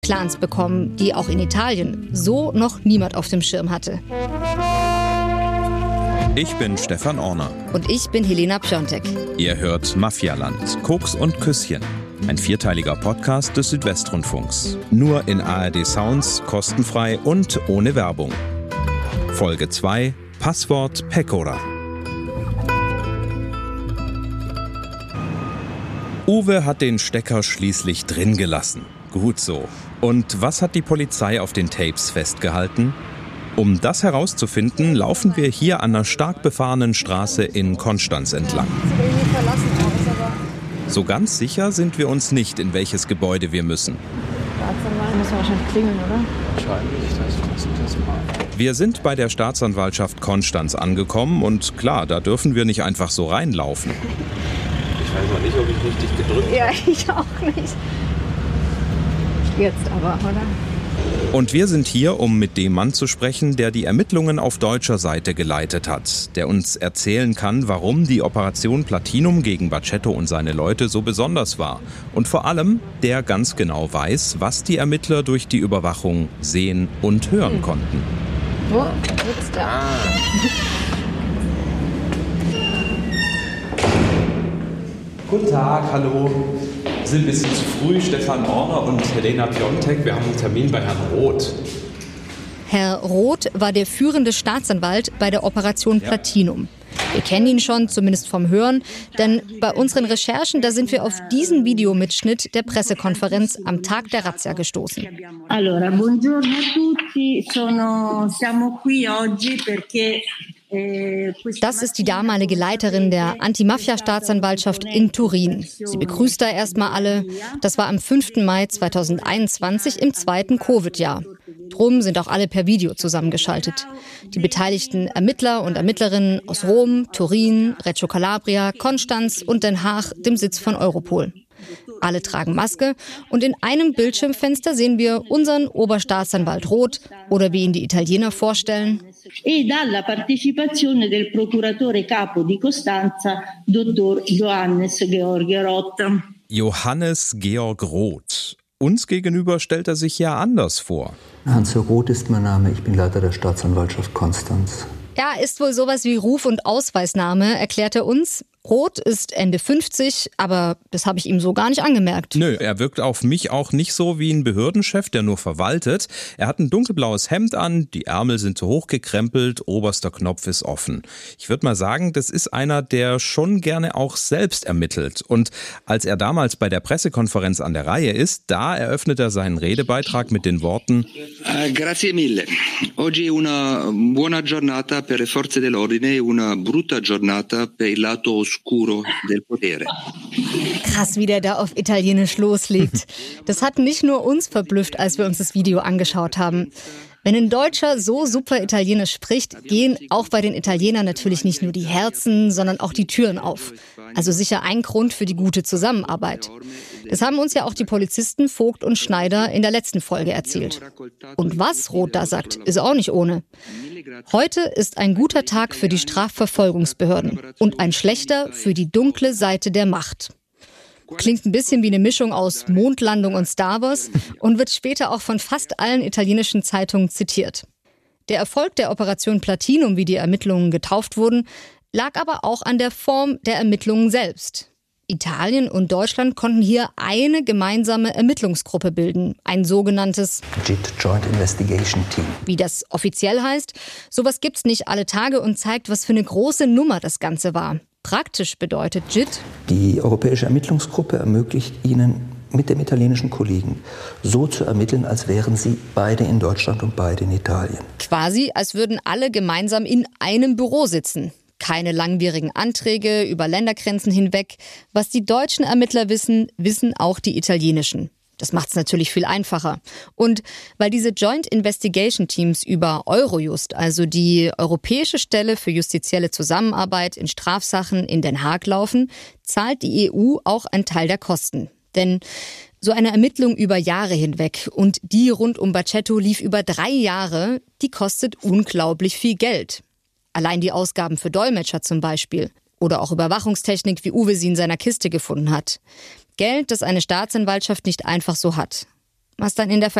Clans bekommen, die auch in Italien so noch niemand auf dem Schirm hatte. Ich bin Stefan Orner. Und ich bin Helena Piontek. Ihr hört Mafialand, Koks und Küsschen. Ein 4-teiliger Podcast des Südwestrundfunks. Nur in ARD Sounds, kostenfrei und ohne Werbung. Folge 2, Passwort Pecora. Uwe hat den Stecker schließlich drin gelassen. Gut so. Und was hat die Polizei auf den Tapes festgehalten? Um das herauszufinden, laufen wir hier an einer stark befahrenen Straße in Konstanz entlang. So ganz sicher sind wir uns nicht, in welches Gebäude wir müssen. Staatsanwalt müssen wir wahrscheinlich klingeln, oder? Wahrscheinlich, das mal. Wir sind bei der Staatsanwaltschaft Konstanz angekommen und klar, da dürfen wir nicht einfach so reinlaufen. Ich weiß noch nicht, ob ich richtig gedrückt habe. Ja, ich auch nicht. Jetzt aber, oder? Und wir sind hier, um mit dem Mann zu sprechen, der die Ermittlungen auf deutscher Seite geleitet hat, der uns erzählen kann, warum die Operation Platinum gegen Bacetto und seine Leute so besonders war. Und vor allem, der ganz genau weiß, was die Ermittler durch die Überwachung sehen und hören konnten. Wo sitzt der? Guten Tag, hallo. Wir sind ein bisschen zu früh, Stefan Orner und Helena Piontek. Wir haben einen Termin bei Herrn Roth. Herr Roth war der führende Staatsanwalt bei der Operation Platinum. Wir kennen ihn schon, zumindest vom Hören, denn bei unseren Recherchen, da sind wir auf diesen Videomitschnitt der Pressekonferenz am Tag der Razzia gestoßen. Allora, buongiorno a tutti. Siamo qui oggi perché Das ist die damalige Leiterin der Anti-Mafia-Staatsanwaltschaft in Turin. Sie begrüßt da erstmal alle. Das war am 5. Mai 2021 im zweiten Covid-Jahr. Drum sind auch alle per Video zusammengeschaltet. Die beteiligten Ermittler und Ermittlerinnen aus Rom, Turin, Reggio Calabria, Konstanz und Den Haag, dem Sitz von Europol. Alle tragen Maske und in einem Bildschirmfenster sehen wir unseren Oberstaatsanwalt Roth oder wie ihn die Italiener vorstellen. E dalla partecipazione del procuratore capo di Costanza, Dottor Johannes Georg Roth. Johannes Georg Roth. Uns gegenüber stellt er sich ja anders vor. Hans-Jörg Roth ist mein Name, ich bin Leiter der Staatsanwaltschaft Konstanz. Ja, ist wohl sowas wie Ruf- und Ausweisname, erklärt er uns. Roth ist Ende 50, aber das habe ich ihm so gar nicht angemerkt. Nö, er wirkt auf mich auch nicht so wie ein Behördenchef, der nur verwaltet. Er hat ein dunkelblaues Hemd an, die Ärmel sind zu hoch gekrempelt, oberster Knopf ist offen. Ich würde mal sagen, das ist einer, der schon gerne auch selbst ermittelt. Und als er damals bei der Pressekonferenz an der Reihe ist, da eröffnet er seinen Redebeitrag mit den Worten: Grazie mille. Oggi una buona giornata per le forze dell'ordine e una brutta giornata per il lato oscuro del potere. Krass, wie der da auf Italienisch loslegt. Das hat nicht nur uns verblüfft, als wir uns das Video angeschaut haben. Wenn ein Deutscher so super Italienisch spricht, gehen auch bei den Italienern natürlich nicht nur die Herzen, sondern auch die Türen auf. Also sicher ein Grund für die gute Zusammenarbeit. Das haben uns ja auch die Polizisten Vogt und Schneider in der letzten Folge erzählt. Und was Roth da sagt, ist auch nicht ohne. Heute ist ein guter Tag für die Strafverfolgungsbehörden und ein schlechter für die dunkle Seite der Macht. Klingt ein bisschen wie eine Mischung aus Mondlandung und Star Wars und wird später auch von fast allen italienischen Zeitungen zitiert. Der Erfolg der Operation Platinum, wie die Ermittlungen getauft wurden, lag aber auch an der Form der Ermittlungen selbst. Italien und Deutschland konnten hier eine gemeinsame Ermittlungsgruppe bilden, ein sogenanntes JIT, Joint Investigation Team. Wie das offiziell heißt. Sowas gibt's nicht alle Tage und zeigt, was für eine große Nummer das Ganze war. Praktisch bedeutet JIT: Die Europäische Ermittlungsgruppe ermöglicht Ihnen, mit dem italienischen Kollegen so zu ermitteln, als wären Sie beide in Deutschland und beide in Italien. Quasi, als würden alle gemeinsam in einem Büro sitzen. Keine langwierigen Anträge über Ländergrenzen hinweg. Was die deutschen Ermittler wissen, wissen auch die italienischen. Das macht es natürlich viel einfacher. Und weil diese Joint Investigation Teams über Eurojust, also die europäische Stelle für justizielle Zusammenarbeit in Strafsachen in Den Haag laufen, zahlt die EU auch einen Teil der Kosten. Denn so eine Ermittlung über Jahre hinweg und die rund um Bacetto lief über 3 Jahre, die kostet unglaublich viel Geld. Allein die Ausgaben für Dolmetscher zum Beispiel oder auch Überwachungstechnik, wie Uwe sie in seiner Kiste gefunden hat. Geld, das eine Staatsanwaltschaft nicht einfach so hat. was dann in der